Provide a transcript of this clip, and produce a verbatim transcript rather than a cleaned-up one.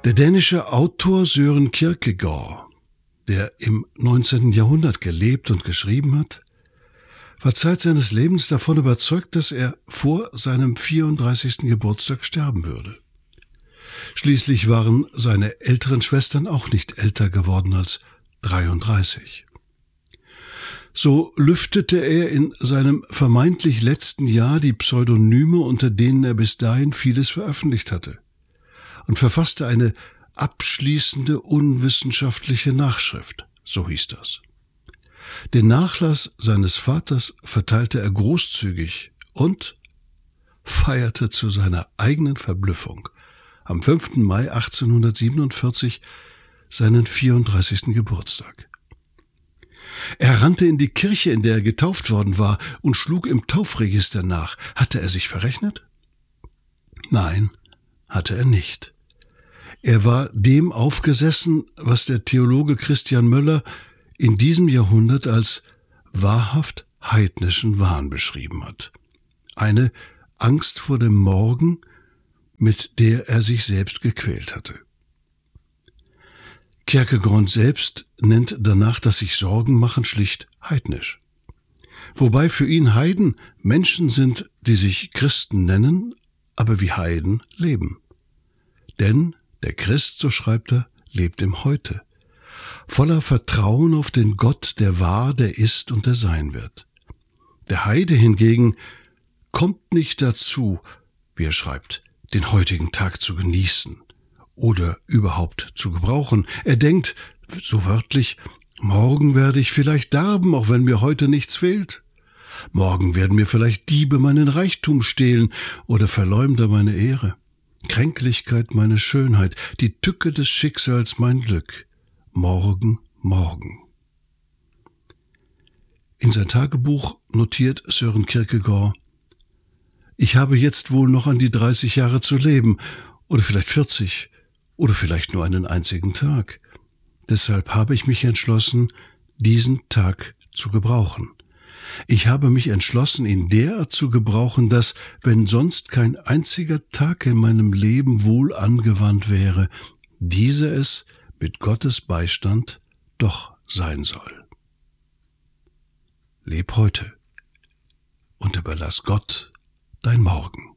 Der dänische Autor Søren Kierkegaard, der im neunzehnten Jahrhundert gelebt und geschrieben hat, war Zeit seines Lebens davon überzeugt, dass er vor seinem vierunddreißigsten Geburtstag sterben würde. Schließlich waren seine älteren Schwestern auch nicht älter geworden als dreiunddreißig. So lüftete er in seinem vermeintlich letzten Jahr die Pseudonyme, unter denen er bis dahin vieles veröffentlicht hatte, und verfasste eine abschließende unwissenschaftliche Nachschrift, so hieß das. Den Nachlass seines Vaters verteilte er großzügig und feierte zu seiner eigenen Verblüffung am fünften Mai achtzehnhundertsiebenundvierzig seinen vierunddreißigsten Geburtstag. Er rannte in die Kirche, in der er getauft worden war, und schlug im Taufregister nach. Hatte er sich verrechnet? Nein, hatte er nicht. Er war dem aufgesessen, was der Theologe Christian Möller in diesem Jahrhundert als wahrhaft heidnischen Wahn beschrieben hat. Eine Angst vor dem Morgen, mit der er sich selbst gequält hatte. Kierkegaard selbst nennt danach das sich Sorgen machen schlicht heidnisch. Wobei für ihn Heiden Menschen sind, die sich Christen nennen, aber wie Heiden leben. Denn der Christ, so schreibt er, lebt im Heute, voller Vertrauen auf den Gott, der war, der ist und der sein wird. Der Heide hingegen kommt nicht dazu, wie er schreibt, den heutigen Tag zu genießen oder überhaupt zu gebrauchen. Er denkt, so wörtlich, morgen werde ich vielleicht darben, auch wenn mir heute nichts fehlt. Morgen werden mir vielleicht Diebe meinen Reichtum stehlen oder Verleumder meine Ehre. Kränklichkeit meine Schönheit, die Tücke des Schicksals mein Glück. Morgen, morgen. In sein Tagebuch notiert Søren Kierkegaard: Ich habe jetzt wohl noch an die dreißig Jahre zu leben, oder vielleicht vierzig, oder vielleicht nur einen einzigen Tag. Deshalb habe ich mich entschlossen, diesen Tag zu gebrauchen. Ich habe mich entschlossen, ihn derart zu gebrauchen, dass, wenn sonst kein einziger Tag in meinem Leben wohl angewandt wäre, dieser es mit Gottes Beistand doch sein soll. Leb heute und überlass Gott dein Morgen.